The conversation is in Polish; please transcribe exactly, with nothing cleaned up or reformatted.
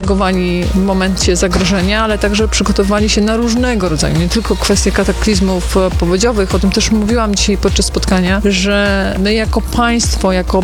zareagowali w momencie zagrożenia, ale także przygotowali się na różnego rodzaju, nie tylko kwestie kataklizmów powodziowych. O tym też mówiłam dzisiaj podczas spotkania, że my jako państwo, jako